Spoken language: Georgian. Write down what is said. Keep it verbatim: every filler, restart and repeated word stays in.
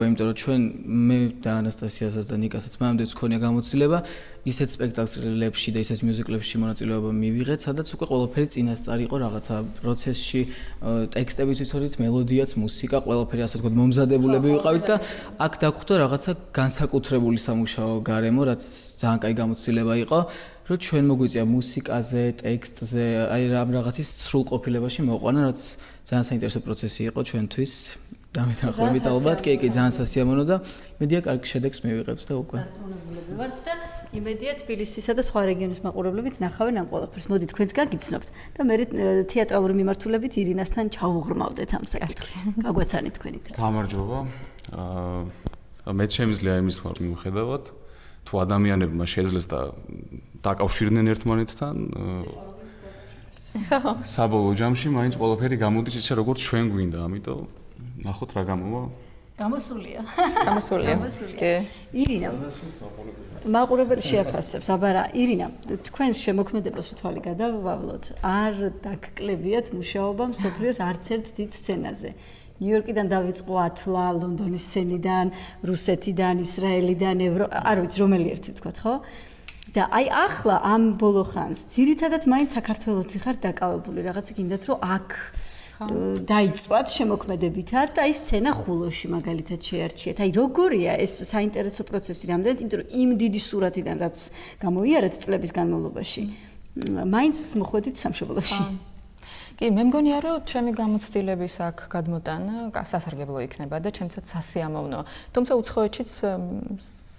იმიტომ რომ ჩვენ მე და ანასტასიასაც და ნიკასაც მანამდეც ქონია გამოცდილება ისეთ სპექტაკლებში და ისეთ მიუზიკლებში მონაწილეობა მივიღეთ, სადაც უკვე ყველაფერი წინასწარ იყო რაღაცა პროცესში, ტექსტებიც ვიცოდით, მელოდიაც, მუსიკა, ყველაფერი ასე ვთქვათ, მომზადებულები ვიყავით და აქ დაგხვდა რაღაცა განსაკუთრებული სამუშაო გარემო, რაც ძალიან კაი გამოცდილება იყო, რომ ჩვენ მოგვიწია მუსიკაზე, ტექსტზე, აი რამ რაღაცის სრულყოფილებაში მოყვანა, რაც ძალიან საინტერესო პროცესი იყო ჩვენთვის. დამეთანხმებით ალბათ, კი, კი, ძალიან სასიამოვნო და იმედია კარგი შედეგს მივიღებთ და უკვე. დაწმუნებული ვართ და იმედია თბილისისა და სხვა რეგიონის მაყურებლებიც ნახავენ ამ ყველაფერს. მოდი თქვენც გაგიცნობთ და მე თეატრალური მიმართულებით ირინასთან ჩავუღრმავდეთ ამ საკითხს. გაგვეცანით თქვენი. გამარჯობა. აა მე შემიძლია იმის მიუხედავად, თუ ადამიანებმა შეძლეს და დაკავშირდნენ ერთმანეთთან, საბოლოო ჯამში მაინც ყველაფერი გამოდის ისე როგორც ჩვენ გვინდა, ამიტომ ნახოთ რა გამოვა. გამოსულია. გამოსულია. კი. ირინა. მაყურებელი შეაფასებს, აბარა, ირინა, თქვენს შემოქმედებას თვალი გადავავლოთ, არ დაგკლებიათ მუშაობა მსოფლიოს არც ერთ დიდ სცენაზე. ნიუ-იორკიდან დაიწყო ათვლა, ლონდონის სცენიდან, რუსეთიდან, ისრაელიდან, ევრო, არ ვიცი რომელი ერთი ვთქვათ, ხო? და აი ახლა ამ ბოლო ხანს ძირითადად მაინც საქართველოში ხარ დაკავებული, რაღაცა გინდათ რომ აქ დაიწვათ შემოქმედებითად და აი სცენა ხულოში მაგალითად შეარჩიეთ. აი როგორია ეს საინტერესო პროცესი რამდენად, იმიტომ რომ იმ დიდი სურათიდან რაც გამოიარეთ წლების განმავლობაში, მაინც მოხვედით სამშობლოში. კი, მე მგონია რომ ჩემი გამოცდილების აქ გადმოტანა სასარგებლო იქნება და ჩემთვისაც სასიამოვნო. თუმცა უცხოეთშიც